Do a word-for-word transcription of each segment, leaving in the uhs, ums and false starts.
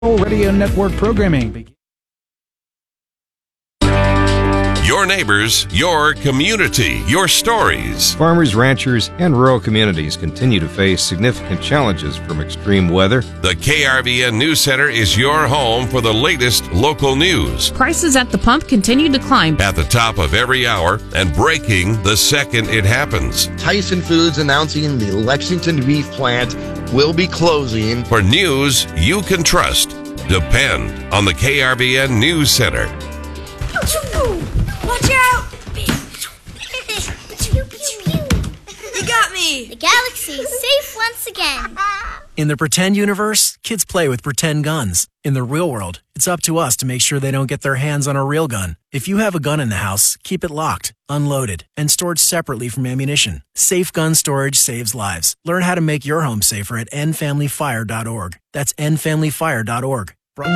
Radio Network programming. Your neighbors, your community, your stories. Farmers, ranchers, and rural communities continue to face significant challenges from extreme weather. The K R V N News Center is your home for the latest local news. Prices at the pump continue to climb. At the top of every hour and breaking the second it happens. Tyson Foods announcing the Lexington beef plant will be closing. For news you can trust, depend on the K R V N News Center. Watch out! You got me! The galaxy is safe once again. In the pretend universe, kids play with pretend guns. In the real world, it's up to us to make sure they don't get their hands on a real gun. If you have a gun in the house, keep it locked, unloaded, and stored separately from ammunition. Safe gun storage saves lives. Learn how to make your home safer at end family fire dot org. That's end family fire dot org.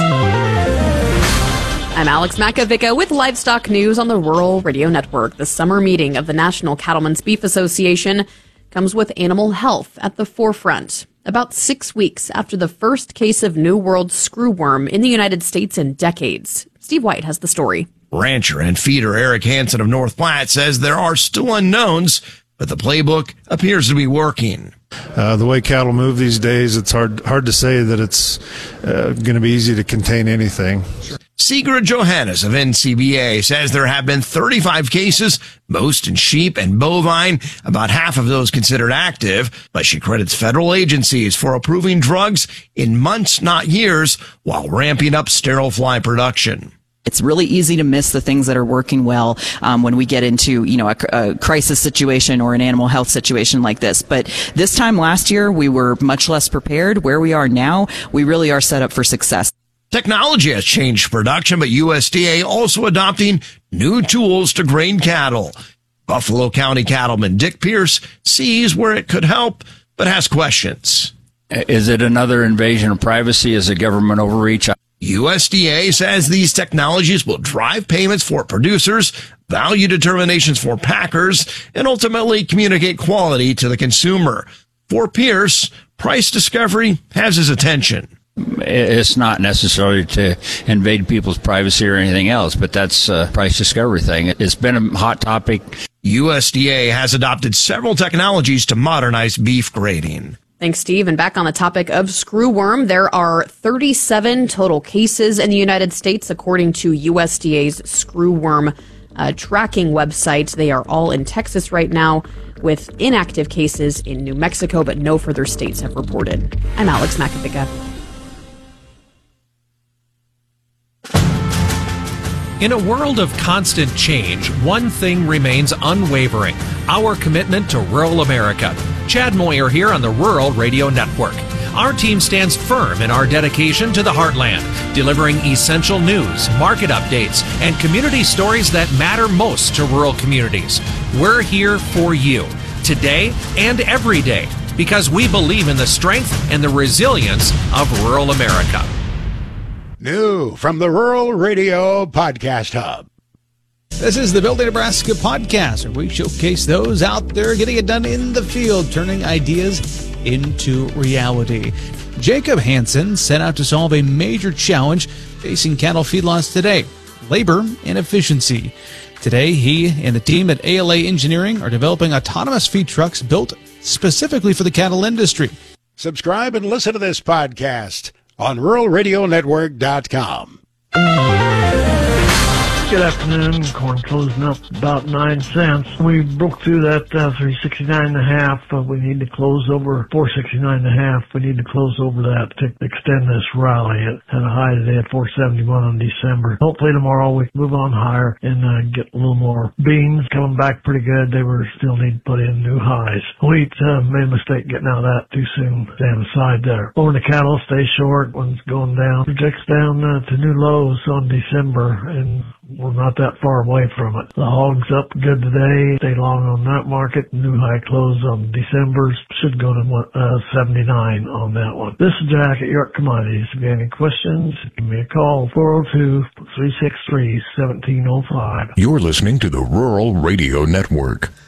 I'm Alex Makovica with Livestock News on the Rural Radio Network. The summer meeting of the National Cattlemen's Beef Association comes with animal health at the forefront. About six weeks after the first case of New World screwworm in the United States in decades. Steve White has the story. Rancher and feeder Eric Hansen of North Platte says there are still unknowns, but the playbook appears to be working. Uh, the way cattle move these days, it's hard hard to say that it's uh, going to be easy to contain anything. Sigrid Johannes of N C B A says there have been thirty-five cases, most in sheep and bovine, about half of those considered active, but she credits federal agencies for approving drugs in months, not years, while ramping up sterile fly production. It's really easy to miss the things that are working well um, when we get into, you know, a, a crisis situation or an animal health situation like this. But this time last year, we were much less prepared. Where we are now, we really are set up for success. Technology has changed production, but U S D A also adopting new tools to grain cattle. Buffalo County cattleman Dick Pierce sees where it could help, but has questions. Is it another invasion of privacy? Is it government overreach? U S D A says these technologies will drive payments for producers, value determinations for packers, and ultimately communicate quality to the consumer. For Pierce, price discovery has his attention. It's not necessarily to invade people's privacy or anything else, but that's a price discovery thing. It's been a hot topic. U S D A has adopted several technologies to modernize beef grading. Thanks, Steve. And back on the topic of screwworm, there are thirty-seven total cases in the United States, according to U S D A's screwworm uh, tracking website. They are all in Texas right now, with inactive cases in New Mexico, but no further states have reported. I'm Alex Makovica. In a world of constant change, one thing remains unwavering: our commitment to rural America. Chad Moyer here on the Rural Radio Network. Our team stands firm in our dedication to the heartland, delivering essential news, market updates, and community stories that matter most to rural communities. We're here for you, today and every day, because we believe in the strength and the resilience of rural America. New from the Rural Radio Podcast Hub. This is the Building Nebraska podcast, where we showcase those out there getting it done in the field, turning ideas into reality. Jacob Hansen set out to solve a major challenge facing cattle feedlots today: labor and efficiency. Today, he and the team at A L A Engineering are developing autonomous feed trucks built specifically for the cattle industry. Subscribe and listen to this podcast on rural radio network dot com. Good afternoon. Corn closing up about nine cents. We broke through that uh, three sixty-nine and a half. Uh, we need to close over four sixty-nine and a half. We need to close over that to extend this rally. It had a high today at four seventy-one on December. Hopefully tomorrow we can move on higher and uh, get a little more beans coming back pretty good. They were still need to put in new highs. Wheat uh, made a mistake getting out of that too soon. Stand aside there. Over the cattle, stay short. One's going down. Projects down uh, to new lows on December, and we're not that far away from it. The hogs up good today. Stay long on that market. New high close on December. Should go to uh, seventy-nine on that one. This is Jack at York Commodities. If you have any questions, give me a call. four oh two, three six three, one seven oh five. You're listening to the Rural Radio Network.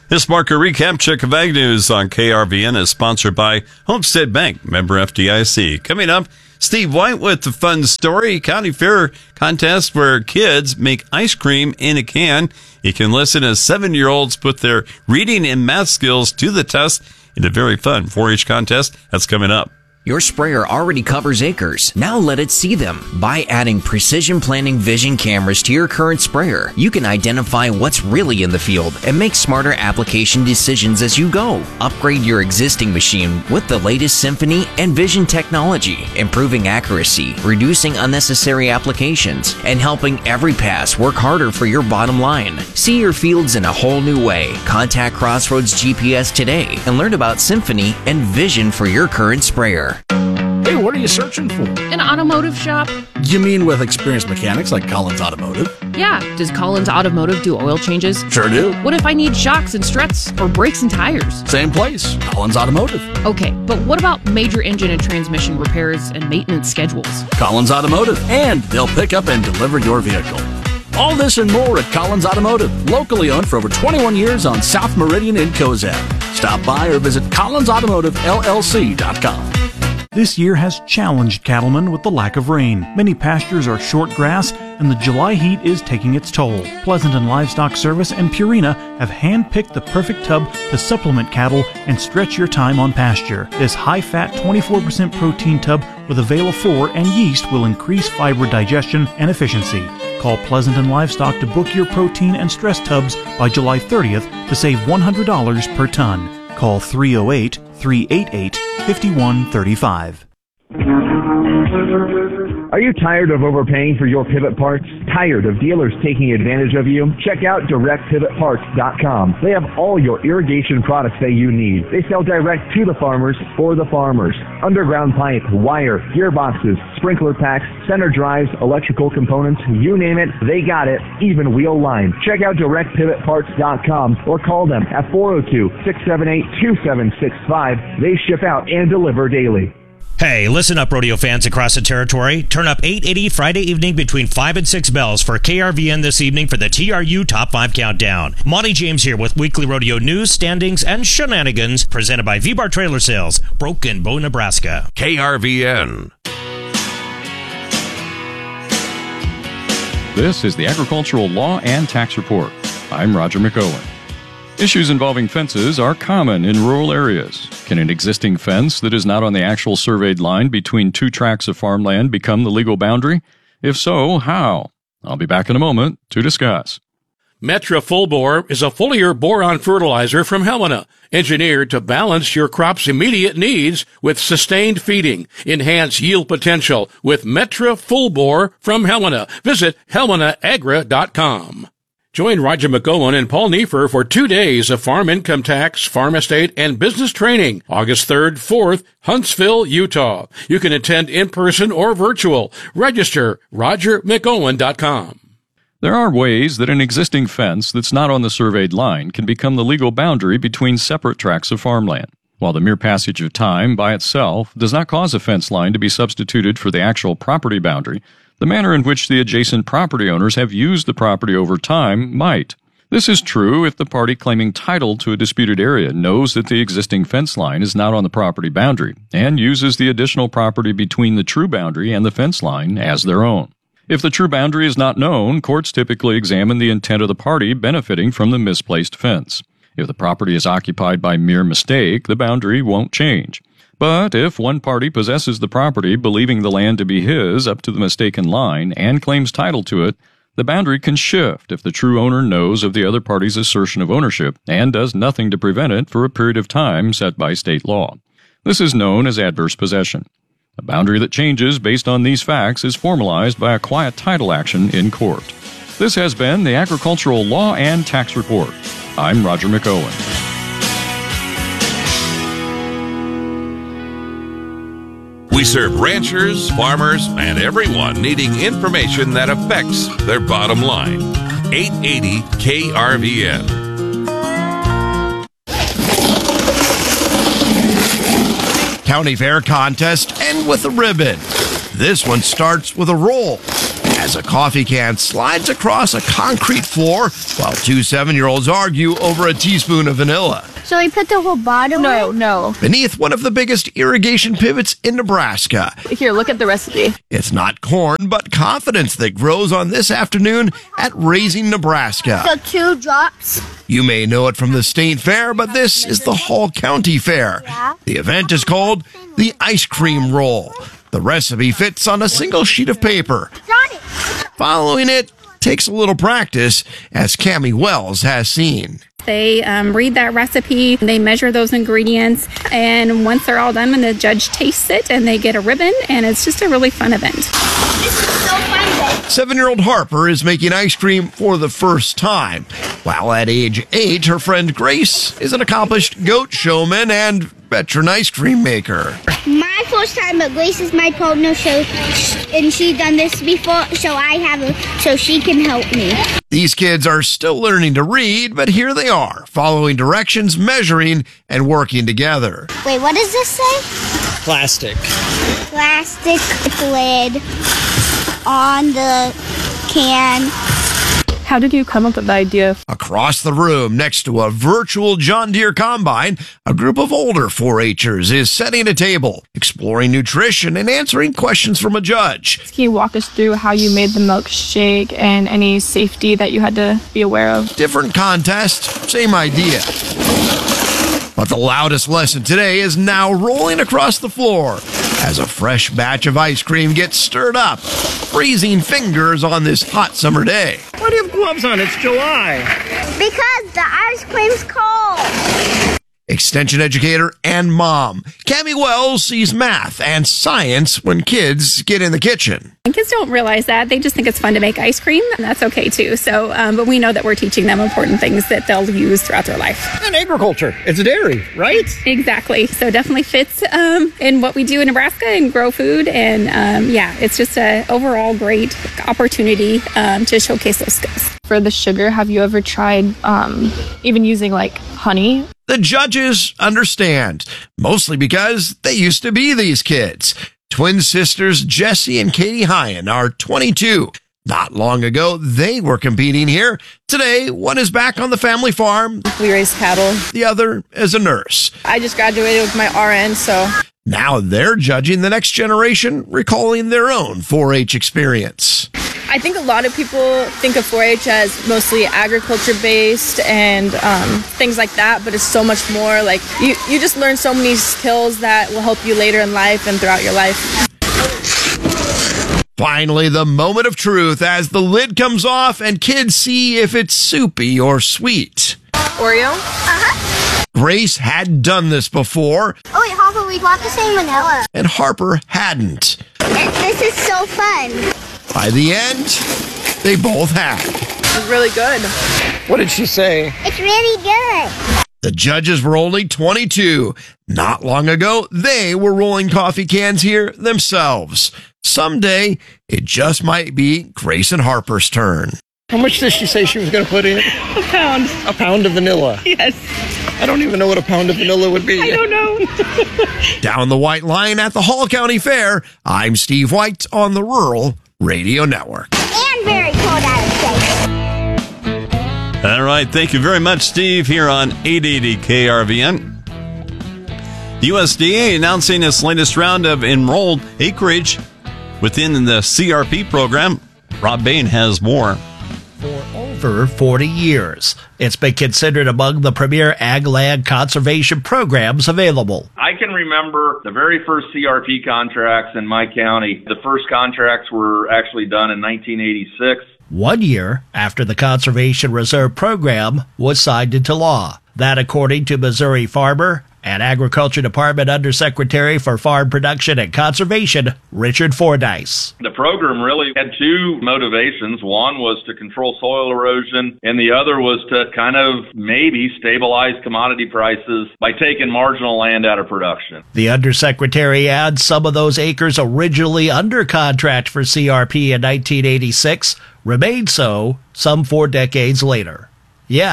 This market recap check of Ag News on K R V N is sponsored by Homestead Bank, member F D I C. Coming up, Steve White with the fun story, County Fair contest where kids make ice cream in a can. You can listen as seven-year-olds put their reading and math skills to the test in a very fun four H contest. That's coming up. Your sprayer already covers acres. Now let it see them. By adding Precision Planting Vision cameras to your current sprayer, you can identify what's really in the field and make smarter application decisions as you go. Upgrade your existing machine with the latest Symphony and Vision technology, improving accuracy, reducing unnecessary applications, and helping every pass work harder for your bottom line. See your fields in a whole new way. Contact Crossroads G P S today and learn about Symphony and Vision for your current sprayer. Hey, what are you searching for? An automotive shop? You mean with experienced mechanics like Collins Automotive? Yeah. Does Collins Automotive do oil changes? Sure do. What if I need shocks and struts or brakes and tires? Same place, Collins Automotive. Okay, but what about major engine and transmission repairs and maintenance schedules? Collins Automotive, and they'll pick up and deliver your vehicle. All this and more at Collins Automotive, locally owned for over twenty-one years on South Meridian in Cozad. Stop by or visit collins automotive L L C dot com. This year has challenged cattlemen with the lack of rain. Many pastures are short grass, and the July heat is taking its toll. Pleasanton Livestock Service and Purina have hand-picked the perfect tub to supplement cattle and stretch your time on pasture. This high-fat, twenty-four percent protein tub with Avela four and yeast will increase fiber digestion and efficiency. Call Pleasanton Livestock to book your protein and stress tubs by July thirtieth to save one hundred dollars per ton. Call three oh eight, three eight eight, five one three five. Are you tired of overpaying for your pivot parts? Tired of dealers taking advantage of you? Check out direct pivot parts dot com. They have all your irrigation products that you need. They sell direct to the farmers for the farmers. Underground pipe, wire, gearboxes, sprinkler packs, center drives, electrical components, you name it, they got it, even wheel line. Check out direct pivot parts dot com or call them at four oh two, six seven eight, two seven six five. They ship out and deliver daily. Hey, listen up, rodeo fans across the territory. Turn up eight eighty Friday evening between five and six bells for K R V N this evening for the T R U Top five Countdown. Monty James here with weekly rodeo news, standings, and shenanigans presented by V-Bar Trailer Sales, Broken Bow, Nebraska. K R V N. This is the Agricultural Law and Tax Report. I'm Roger McOwen. Issues involving fences are common in rural areas. Can an existing fence that is not on the actual surveyed line between two tracts of farmland become the legal boundary? If so, how? I'll be back in a moment to discuss. Metra Full Bore is a foliar boron fertilizer from Helena, engineered to balance your crop's immediate needs with sustained feeding. Enhance yield potential with Metra Full Bore from Helena. Visit helena agra dot com. Join Roger McOwen and Paul Neiffer for two days of farm income tax, farm estate, and business training, August third, fourth, Huntsville, Utah. You can attend in person or virtual. Register roger mcowen dot com. There are ways that an existing fence that's not on the surveyed line can become the legal boundary between separate tracts of farmland. While the mere passage of time by itself does not cause a fence line to be substituted for the actual property boundary, the manner in which the adjacent property owners have used the property over time might. This is true if the party claiming title to a disputed area knows that the existing fence line is not on the property boundary and uses the additional property between the true boundary and the fence line as their own. If the true boundary is not known, courts typically examine the intent of the party benefiting from the misplaced fence. If the property is occupied by mere mistake, the boundary won't change. But if one party possesses the property believing the land to be his up to the mistaken line and claims title to it, the boundary can shift if the true owner knows of the other party's assertion of ownership and does nothing to prevent it for a period of time set by state law. This is known as adverse possession. A boundary that changes based on these facts is formalized by a quiet title action in court. This has been the Agricultural Law and Tax Report. I'm Roger McOwen. We serve ranchers, farmers, and everyone needing information that affects their bottom line. eight eighty K R V N. County Fair contest end with a ribbon. This one starts with a roll. as a coffee can slides across a concrete floor while two seven-year-olds argue over a teaspoon of vanilla. So we put the whole bottle No, in? no. Beneath one of the biggest irrigation pivots in Nebraska. Here, look at the recipe. It's not corn, but confidence that grows on this afternoon at Raising Nebraska. So two drops. You may know it from the state fair, but this is the Hall County Fair. The event is called the Ice Cream Roll. The recipe fits on a single sheet of paper. Following it takes a little practice, as Cammie Wells has seen. They um, read that recipe, they measure those ingredients, and once they're all done, the judge tastes it and they get a ribbon, and it's just a really fun event. This is so fun. Seven-year-old Harper is making ice cream for the first time, while at age eight, her friend Grace is an accomplished goat showman and veteran ice cream maker. My first time, but Grace is my partner, so and she done this before, so I have a, so she can help me. These kids are still learning to read, but here they are, following directions, measuring, and working together. Wait, what does this say? Plastic. Plastic lid on the can. How did you come up with the idea? Across the room, next to a virtual John Deere combine, a group of older four H'ers is setting a table, exploring nutrition and answering questions from a judge. Can you walk us through how you made the milkshake and any safety that you had to be aware of? Different contest, same idea. But the loudest lesson today is now rolling across the floor as a fresh batch of ice cream gets stirred up, freezing fingers on this hot summer day. Why do you have gloves on? It's July. Because the ice cream's cold. Extension educator and mom, Cammie Wells sees math and science when kids get in the kitchen. And kids don't realize that. They just think it's fun to make ice cream, and that's okay too. So, um, but we know that we're teaching them important things that they'll use throughout their life. And agriculture. It's a dairy, right? Exactly. So definitely fits um, in what we do in Nebraska and grow food. And um, yeah, it's just an overall great opportunity um, to showcase those skills. For the sugar, have you ever tried um, even using like honey? The judges understand, mostly because they used to be these kids. Twin sisters Jessie and Katie Hyen are twenty-two. Not long ago, they were competing here. Today, one is back on the family farm. We raise cattle. The other is a nurse. I just graduated with my R N, so... Now they're judging the next generation, recalling their own four H experience. I think a lot of people think of four H as mostly agriculture based and um, things like that, but it's so much more. Like you, you just learn so many skills that will help you later in life and throughout your life. Finally, the moment of truth as the lid comes off and kids see if it's soupy or sweet. Oreo? Uh-huh. Grace had done this before. Oh wait, Harper, we got the same vanilla. And Harper hadn't. This is so fun. By the end, they both had. It's really good. What did she say? It's really good. The judges were only twenty-two. Not long ago, they were rolling coffee cans here themselves. Someday, it just might be Grace and Harper's turn. How much did she say she was going to put in? A pound. A pound of vanilla? Yes. I don't even know what a pound of vanilla would be. I don't know. Down the white line at the Hall County Fair, I'm Steve White on the Rural Radio Network. And very cold outside. All right. Thank you very much, Steve, here on eight eighty K R V N. The U S D A announcing its latest round of enrolled acreage within the C R P program. Rob Bain has more. For over forty years, it's been considered among the premier ag land conservation programs available. I can remember the very first C R P contracts in my county. The first contracts were actually done in nineteen eighty-six. One year after the Conservation Reserve Program was signed into law. That according to Missouri farmer and Agriculture Department Undersecretary for Farm Production and Conservation, Richard Fordyce. The program really had two motivations. One was to control soil erosion, and the other was to kind of maybe stabilize commodity prices by taking marginal land out of production. The Undersecretary adds some of those acres originally under contract for C R P in nineteen eighty-six remained so some four decades later. Yet,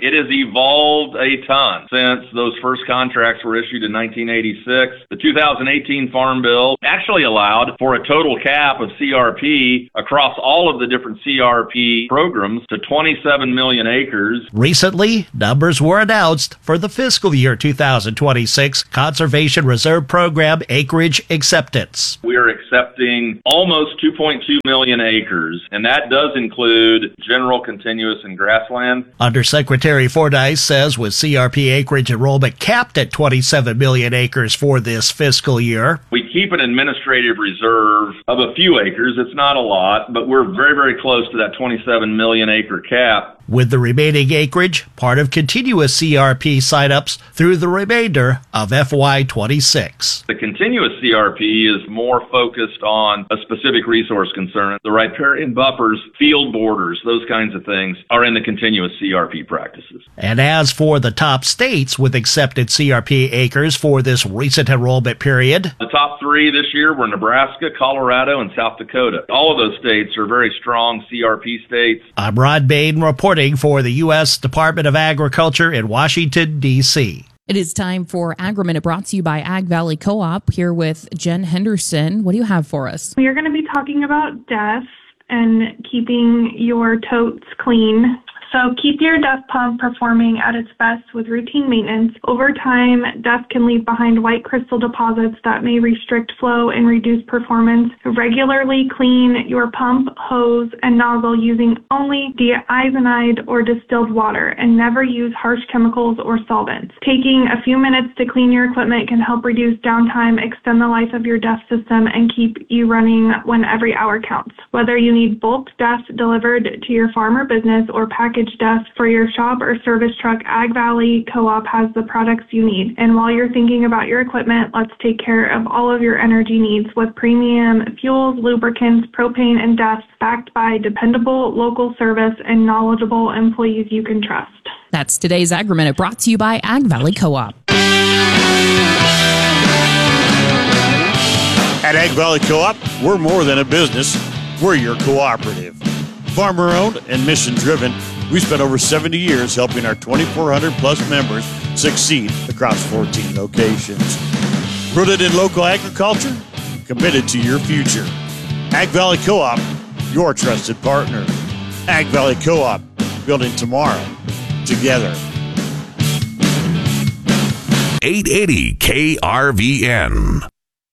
It has evolved a ton since those first contracts were issued in nineteen eighty-six. The two thousand eighteen Farm Bill actually allowed for a total cap of C R P across all of the different C R P programs to twenty-seven million acres. Recently, numbers were announced for the fiscal year two thousand twenty-six Conservation Reserve Program acreage acceptance. We are accepting almost two point two million acres, and that does include general, continuous, and grassland. Undersecretary Fordyce says with C R P acreage enrollment capped at twenty-seven million acres for this fiscal year, we keep an administrative reserve of a few acres. It's not a lot, but we're very, very close to that twenty-seven million acre cap. With the remaining acreage, part of continuous C R P signups through the remainder of F Y twenty-six. The continuous C R P is more focused on a specific resource concern. The riparian buffers, field borders, those kinds of things are in the continuous C R P practices. And as for the top states with accepted C R P acres for this recent enrollment period, the top three this year were Nebraska, Colorado, and South Dakota. All of those states are very strong C R P states. I'm Rod Bain reporting for the U S Department of Agriculture in Washington, D C It is time for Agri-Minute, brought to you by Ag Valley Co-op, here with Jen Henderson. What do you have for us? We are going to be talking about death and keeping your totes clean. So keep your D E F pump performing at its best with routine maintenance. Over time, D E F can leave behind white crystal deposits that may restrict flow and reduce performance. Regularly clean your pump, hose, and nozzle using only de-iodinized or distilled water, and never use harsh chemicals or solvents. Taking a few minutes to clean your equipment can help reduce downtime, extend the life of your D E F system, and keep you running when every hour counts. Whether you need bulk D E F delivered to your farm or business or packaged D E F for your shop or service truck, Ag Valley Co-op has the products you need. And while you're thinking about your equipment, let's take care of all of your energy needs with premium fuels, lubricants, propane, and D E F backed by dependable local service and knowledgeable employees you can trust. That's today's Agri-Minute, brought to you by Ag Valley Co-op. At Ag Valley Co-op, we're more than a business. We're your cooperative. Farmer-owned and mission-driven, we spent over seventy years helping our twenty-four hundred plus members succeed across fourteen locations. Rooted in local agriculture, committed to your future. Ag Valley Co-op, your trusted partner. Ag Valley Co-op, building tomorrow together. eight eighty K R V N.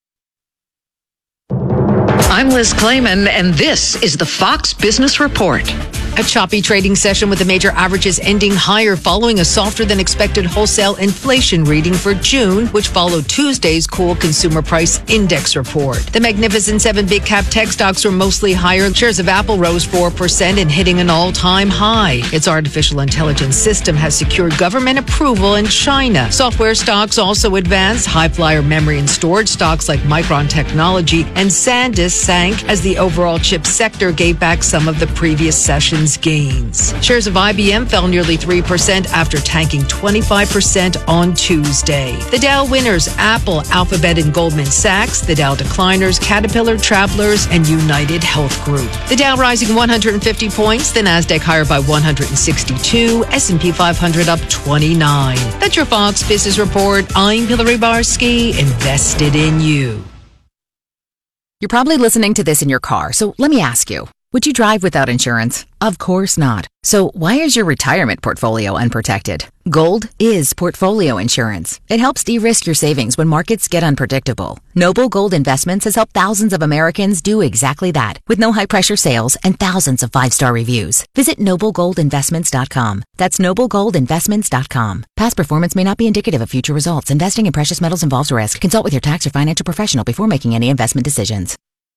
I'm Liz Clayman, and this is the Fox Business Report. A choppy trading session with the major averages ending higher following a softer than expected wholesale inflation reading for June, which followed Tuesday's cool consumer price index report. The Magnificent Seven big cap tech stocks were mostly higher. Shares of Apple rose four percent and hitting an all-time high. Its artificial intelligence system has secured government approval in China. Software stocks also advanced. High flyer memory and storage stocks like Micron Technology and SanDisk sank as the overall chip sector gave back some of the previous session's gains. Shares of I B M fell nearly three percent after tanking twenty-five percent on Tuesday. The Dow winners, Apple, Alphabet, and Goldman Sachs. The Dow decliners, Caterpillar, Travelers, and United Health Group. The Dow rising one hundred fifty points, the Nasdaq higher by one hundred sixty-two, S and P five hundred up twenty-nine. That's your Fox Business Report. I'm Hillary Barsky, invested in you. You're probably listening to this in your car, so let me ask you, would you drive without insurance? Of course not. So why is your retirement portfolio unprotected? Gold is portfolio insurance. It helps de-risk your savings when markets get unpredictable. Noble Gold Investments has helped thousands of Americans do exactly that, with no high-pressure sales and thousands of five-star reviews. Visit noble gold investments dot com. That's noble gold investments dot com. Past performance may not be indicative of future results. Investing in precious metals involves risk. Consult with your tax or financial professional before making any investment decisions.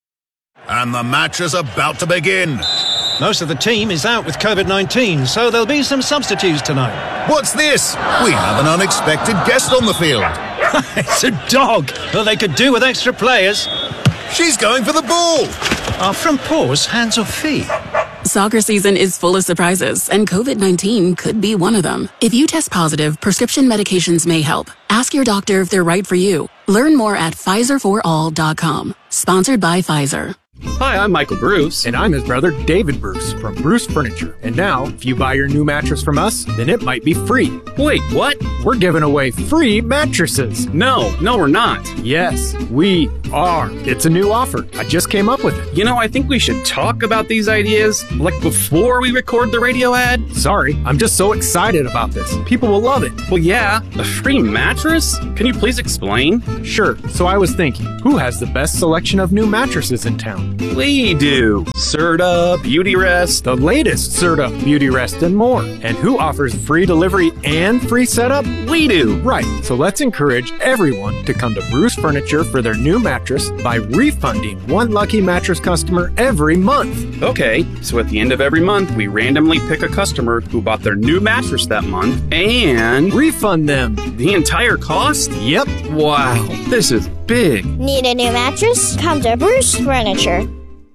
And the match is about to begin. Most of the team is out with COVID nineteen, so there'll be some substitutes tonight. What's this? We have an unexpected guest on the field. It's a dog. Well, they could do with extra players. She's going for the ball. Are front paws hands or feet? Soccer season is full of surprises, and COVID nineteen could be one of them. If you test positive, prescription medications may help. Ask your doctor if they're right for you. Learn more at Pfizer for all dot com. Sponsored by Pfizer. Hi, I'm Michael Bruce. And I'm his brother, David Bruce, from Bruce Furniture. And now, if you buy your new mattress from us, then it might be free. Wait, what? We're giving away free mattresses. No, no, we're not. Yes, we are. It's a new offer. I just came up with it. You know, I think we should talk about these ideas, like before we record the radio ad. Sorry, I'm just so excited about this. People will love it. Well, yeah, a free mattress? Can you please explain? Sure. So I was thinking, who has the best selection of new mattresses in town? We do. Serta, Beautyrest, the latest Serta, Beautyrest, and more. And who offers free delivery and free setup? We do. Right. So let's encourage everyone to come to Bruce Furniture for their new mattress by refunding one lucky mattress customer every month. Okay, so at the end of every month, we randomly pick a customer who bought their new mattress that month and refund them the entire cost? Yep. Wow, this is big. Need a new mattress? Come to Bruce Furniture.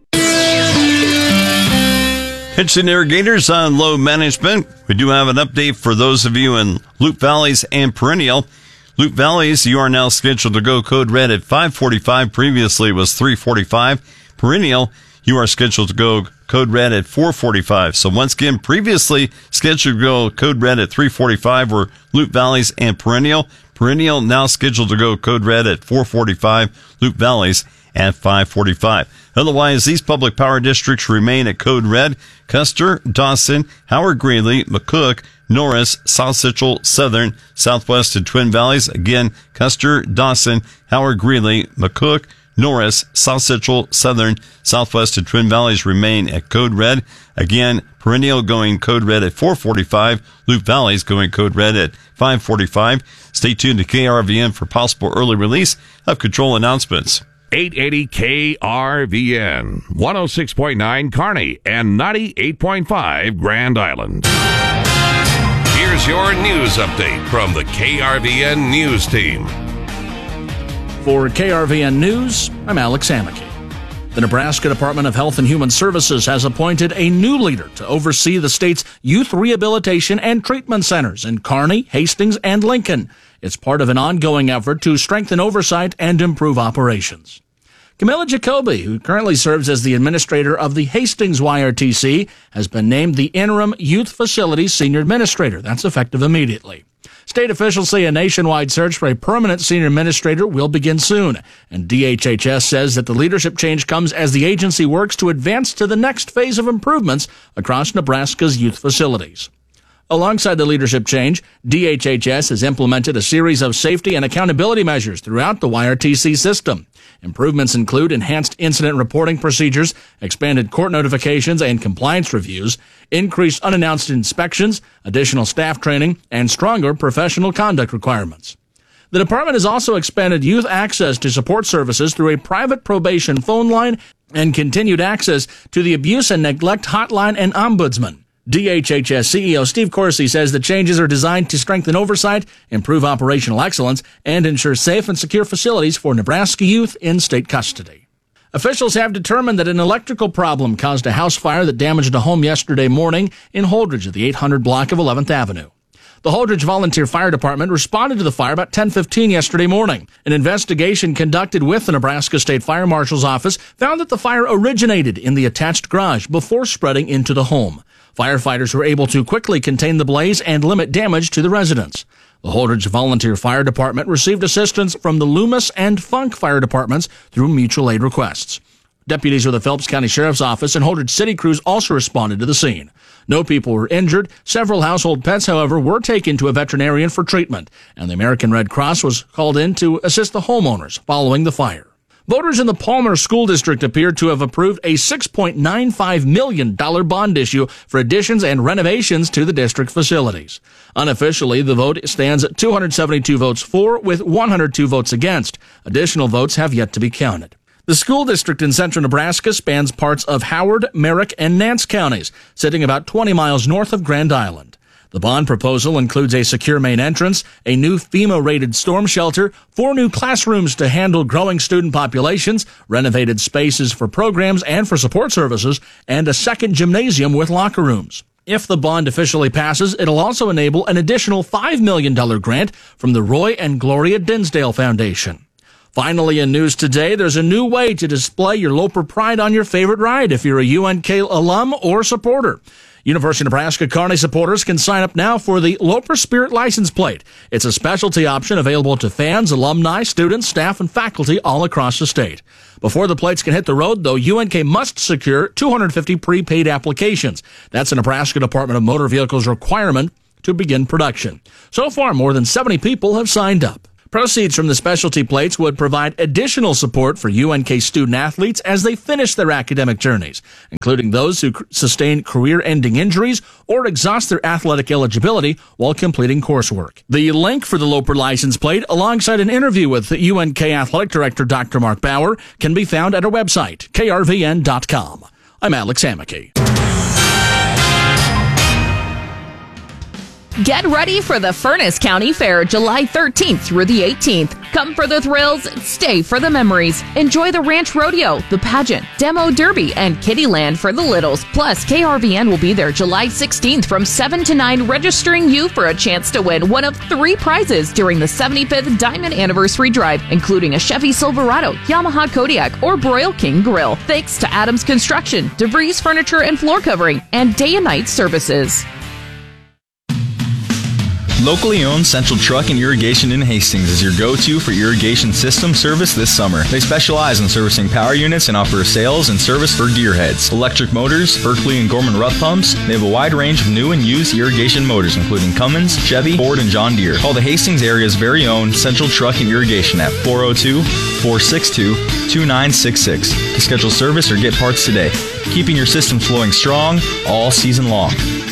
Pitching Irrigators on load management. We do have an update for those of you in Loop Valleys and Perennial. Loop Valleys, you are now scheduled to go code red at five forty-five. Previously it was three forty-five. Perennial, you are scheduled to go code red at four forty-five. So once again, previously scheduled to go code red at three forty-five were Loop Valleys and Perennial. Perennial now scheduled to go code red at four forty-five. Loop Valleys at five forty-five. Otherwise, these public power districts remain at code red. Custer, Dawson, Howard Greeley, McCook, Norris, South Central, Southern, Southwest, and Twin Valleys. Again, Custer, Dawson, Howard Greeley, McCook, Norris, South Central, Southern, Southwest, and Twin Valleys remain at code red. Again, Perennial going code red at four forty-five. Loop Valleys going code red at five forty-five. Stay tuned to K R V N for possible early release of control announcements. eight eighty K R V N, one oh six point nine Kearney, and ninety-eight point five Grand Island. Here's your news update from the K R V N News Team. For K R V N News, I'm Alex Amicky. The Nebraska Department of Health and Human Services has appointed a new leader to oversee the state's youth rehabilitation and treatment centers in Kearney, Hastings, and Lincoln. It's part of an ongoing effort to strengthen oversight and improve operations. Camilla Jacoby, who currently serves as the administrator of the Hastings Y R T C, has been named the interim Youth Facilities Senior Administrator. That's effective immediately. State officials say a nationwide search for a permanent senior administrator will begin soon, and D H H S says that the leadership change comes as the agency works to advance to the next phase of improvements across Nebraska's youth facilities. Alongside the leadership change, D H H S has implemented a series of safety and accountability measures throughout the Y R T C system. Improvements include enhanced incident reporting procedures, expanded court notifications and compliance reviews, increased unannounced inspections, additional staff training, and stronger professional conduct requirements. The department has also expanded youth access to support services through a private probation phone line and continued access to the abuse and neglect hotline and ombudsman. D H H S C E O Steve Corsi says the changes are designed to strengthen oversight, improve operational excellence, and ensure safe and secure facilities for Nebraska youth in state custody. Officials have determined that an electrical problem caused a house fire that damaged a home yesterday morning in Holdridge at the eight hundred block of eleventh Avenue. The Holdridge Volunteer Fire Department responded to the fire about ten fifteen yesterday morning. An investigation conducted with the Nebraska State Fire Marshal's office found that the fire originated in the attached garage before spreading into the home. Firefighters were able to quickly contain the blaze and limit damage to the residents. The Holdridge Volunteer Fire Department received assistance from the Loomis and Funk Fire Departments through mutual aid requests. Deputies with the Phelps County Sheriff's Office and Holdridge City crews also responded to the scene. No people were injured. Several household pets, however, were taken to a veterinarian for treatment, and the American Red Cross was called in to assist the homeowners following the fire. Voters in the Palmer School District appear to have approved a six point nine five million dollars bond issue for additions and renovations to the district facilities. Unofficially, the vote stands at two hundred seventy-two votes for, with one hundred two votes against. Additional votes have yet to be counted. The school district in central Nebraska spans parts of Howard, Merrick, and Nance counties, sitting about twenty miles north of Grand Island. The bond proposal includes a secure main entrance, a new FEMA-rated storm shelter, four new classrooms to handle growing student populations, renovated spaces for programs and for support services, and a second gymnasium with locker rooms. If the bond officially passes, it'll also enable an additional five million dollars grant from the Roy and Gloria Dinsdale Foundation. Finally, in news today, there's a new way to display your Loper pride on your favorite ride if you're a U N K alum or supporter. University of Nebraska Kearney supporters can sign up now for the Loper Spirit license plate. It's a specialty option available to fans, alumni, students, staff, and faculty all across the state. Before the plates can hit the road, though, U N K must secure two hundred fifty prepaid applications. That's a Nebraska Department of Motor Vehicles requirement to begin production. So far, more than seventy people have signed up. Proceeds from the specialty plates would provide additional support for U N K student-athletes as they finish their academic journeys, including those who sustain career-ending injuries or exhaust their athletic eligibility while completing coursework. The link for the Loper license plate, alongside an interview with U N K Athletic Director Doctor Mark Bauer, can be found at our website, K R V N dot com. I'm Alex Hammack. Get ready for the Furnace County Fair, July thirteenth through the eighteenth. Come for the thrills, stay for the memories. Enjoy the Ranch Rodeo, the pageant, Demo Derby, and Kittyland for the littles. Plus, K R V N will be there July sixteenth from seven to nine, registering you for a chance to win one of three prizes during the seventy-fifth Diamond Anniversary Drive, including a Chevy Silverado, Yamaha Kodiak, or Broil King Grill. Thanks to Adams Construction, DeVries Furniture and Floor Covering, and Day and Night Services. Locally owned Central Truck and Irrigation in Hastings is your go-to for irrigation system service this summer. They specialize in servicing power units and offer sales and service for gearheads, electric motors, Berkeley and Gorman Rupp pumps. They have a wide range of new and used irrigation motors, including Cummins, Chevy, Ford, and John Deere. Call the Hastings area's very own Central Truck and Irrigation at four oh two, four six two, two nine six six to schedule service or get parts today, keeping your system flowing strong all season long.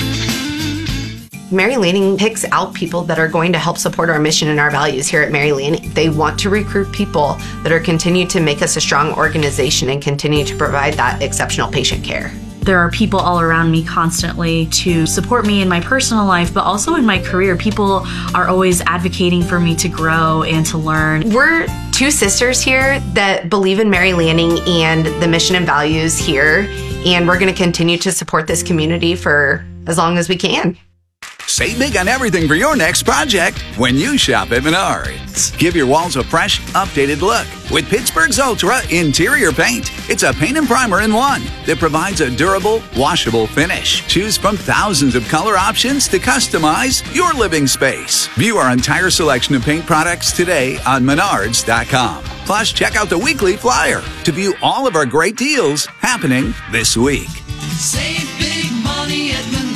Mary Lanning picks out people that are going to help support our mission and our values here at Mary Lanning. They want to recruit people that are continue to make us a strong organization and continue to provide that exceptional patient care. There are people all around me constantly to support me in my personal life, but also in my career. People are always advocating for me to grow and to learn. We're two sisters here that believe in Mary Lanning and the mission and values here, and we're going to continue to support this community for as long as we can. Save big on everything for your next project when you shop at Menards. Give your walls a fresh, updated look with Pittsburgh's Ultra Interior Paint. It's a paint and primer in one that provides a durable, washable finish. Choose from thousands of color options to customize your living space. View our entire selection of paint products today on Menards dot com. Plus, check out the weekly flyer to view all of our great deals happening this week. Save big money at Menards.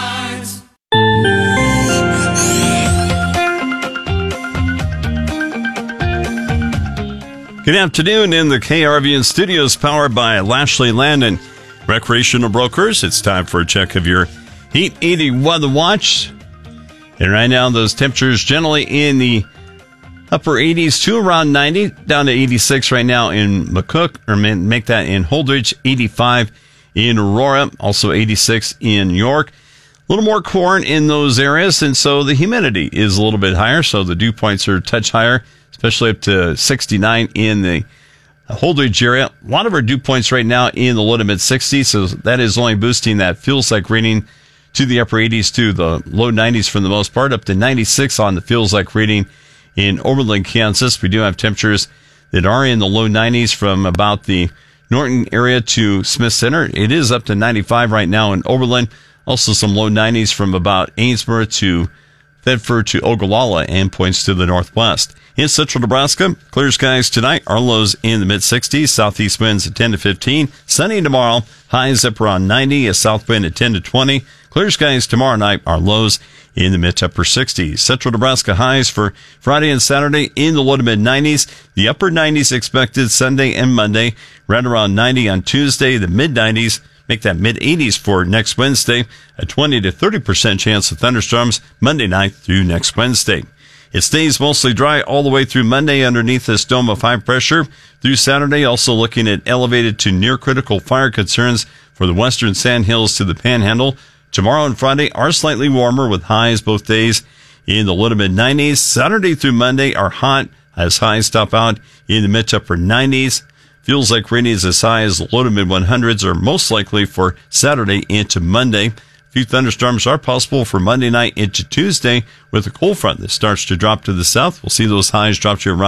Good afternoon in the K R V N studios, powered by Lashley Land and Recreational Brokers. It's time for a check of your Heat eighty Weather Watch. And right now, those temperatures generally in the upper eighties to around ninety, down to eighty-six right now in McCook, or make that in Holdridge, eighty-five in Aurora, also eighty-six in York. A little more corn in those areas, and so the humidity is a little bit higher, so the dew points are a touch higher, especially up to sixty-nine in the Holdridge area. A lot of our dew points right now in the low to mid sixties, so that is only boosting that feels like reading to the upper eighties to the low nineties for the most part, up to ninety-six on the feels like reading in Oberlin, Kansas. We do have temperatures that are in the low nineties from about the Norton area to Smith Center. It is up to ninety-five right now in Oberlin. Also some low nineties from about Amesboro to Thedford to Ogallala and points to the northwest. In central Nebraska, clear skies tonight. Our lows in the mid sixties. Southeast winds at ten to fifteen. Sunny tomorrow. Highs up around ninety. A south wind at ten to twenty. Clear skies tomorrow night. Our lows in the mid to upper sixties. Central Nebraska highs for Friday and Saturday in the low to mid nineties. The upper nineties expected Sunday and Monday. Right around ninety on Tuesday. The mid nineties. Make that mid eighties for next Wednesday. A twenty to thirty percent chance of thunderstorms Monday night through next Wednesday. It stays mostly dry all the way through Monday underneath this dome of high pressure. Through Saturday, also looking at elevated to near critical fire concerns for the western Sandhills to the Panhandle. Tomorrow and Friday are slightly warmer with highs both days in the low to mid nineties. Saturday through Monday are hot as highs top out in the mid to upper nineties. Feels like readings as high as low to mid hundreds are most likely for Saturday into Monday. A few thunderstorms are possible for Monday night into Tuesday with a cold front that starts to drop to the south. We'll see those highs drop to around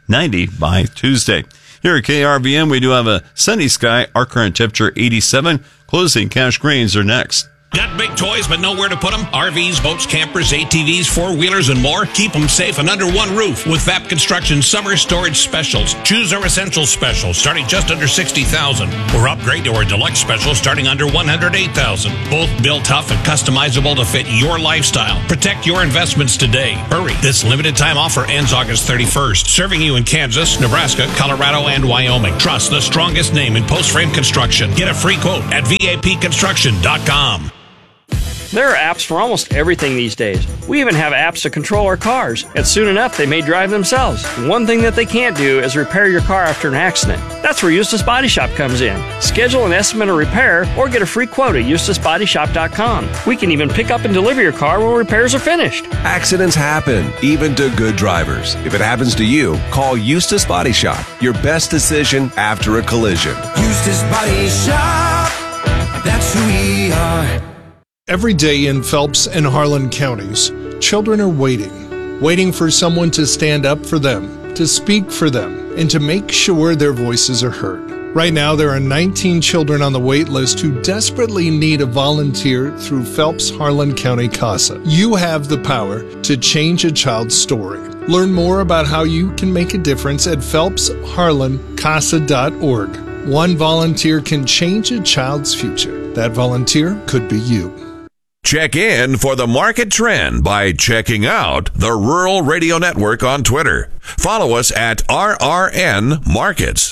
ninety by Tuesday. Here at K R V N, we do have a sunny sky. Our current temperature eighty-seven. Closing cash grains are next. Got big toys but nowhere to put them? R Vs, boats, campers, A T Vs, four-wheelers, and more? Keep them safe and under one roof with V A P Construction Summer Storage Specials. Choose our Essentials Special starting just under sixty thousand dollars or upgrade to our Deluxe Special starting under one hundred eight thousand dollars. Both built tough and customizable to fit your lifestyle. Protect your investments today. Hurry. This limited time offer ends August thirty-first. Serving you in Kansas, Nebraska, Colorado, and Wyoming. Trust the strongest name in post-frame construction. Get a free quote at V A P construction dot com. There are apps for almost everything these days. We even have apps to control our cars, and soon enough they may drive themselves. One thing that they can't do is repair your car after an accident. That's where Eustace Body Shop comes in. Schedule an estimate of repair or get a free quote at eustace body shop dot com. We can even pick up and deliver your car when repairs are finished. Accidents happen, even to good drivers. If it happens to you, call Eustace Body Shop. Your best decision after a collision. Eustace Body Shop, that's who we are. Every day in Phelps and Harlan counties, children are waiting, waiting for someone to stand up for them, to speak for them, and to make sure their voices are heard. Right now, there are nineteen children on the wait list who desperately need a volunteer through Phelps Harlan County CASA. You have the power to change a child's story. Learn more about how you can make a difference at phelps harlan casa dot org. One volunteer can change a child's future. That volunteer could be you. Check in for the market trend by checking out the Rural Radio Network on Twitter. Follow us at R R N Markets.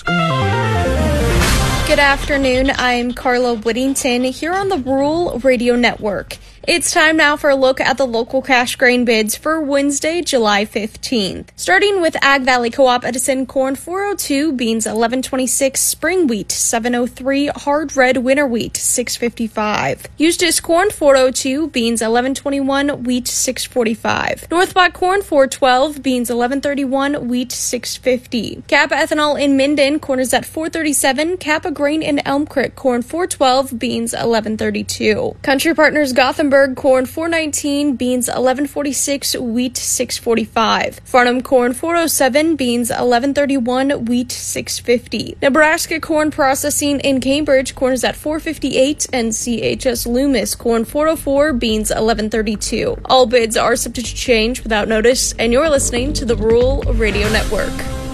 Good afternoon. I'm Carla Whittington here on the Rural Radio Network. It's time now for a look at the local cash grain bids for Wednesday, July fifteenth. Starting with Ag Valley Co-op Edison corn four oh two, beans eleven twenty-six, spring wheat seven oh three, hard red winter wheat six fifty-five. Eustis corn four oh two, beans eleven twenty-one, wheat six forty-five. Northbot corn four twelve, beans eleven thirty-one, wheat six fifty. Kappa ethanol in Minden, corn is at four thirty-seven. Kappa grain in Elm Creek, corn four twelve, beans eleven thirty-two. Country Partners Gothenburg corn four nineteen, beans eleven forty-six, wheat six forty-five. Farnham corn four oh seven, beans eleven thirty-one, wheat six fifty. Nebraska corn processing in Cambridge, corn is at four fifty-eight, and C H S Loomis corn four oh four, beans eleven thirty-two. All bids are subject to change without notice, and you're listening to the Rural Radio Network.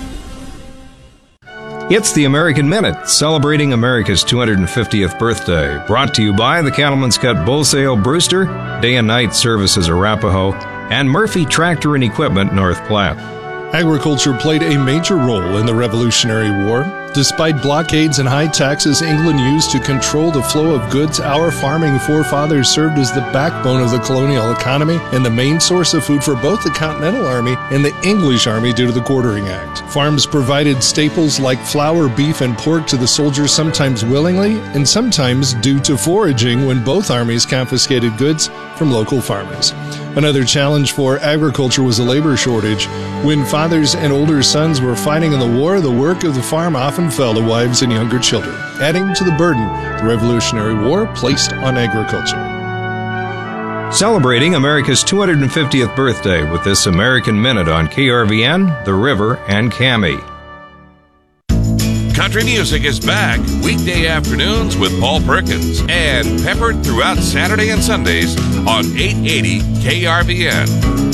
It's the American Minute, celebrating America's two hundred fiftieth birthday. Brought to you by the Cattleman's Cut Bull Sale Brewster, Day and Night Services Arapahoe, and Murphy Tractor and Equipment North Platte. Agriculture played a major role in the Revolutionary War. Despite blockades and high taxes England used to control the flow of goods, our farming forefathers served as the backbone of the colonial economy and the main source of food for both the Continental Army and the English Army due to the Quartering Act. Farms provided staples like flour, beef, and pork to the soldiers, sometimes willingly and sometimes due to foraging when both armies confiscated goods from local farmers. Another challenge for agriculture was a labor shortage. When fathers and older sons were fighting in the war, the work of the farm often fell to wives and younger children, adding to the burden the Revolutionary War placed on agriculture. Celebrating America's two hundred fiftieth birthday with this American Minute on K R V N, The River, and C A M I. Country music is back weekday afternoons with Paul Perkins and peppered throughout Saturday and Sundays on eight eighty K R V N.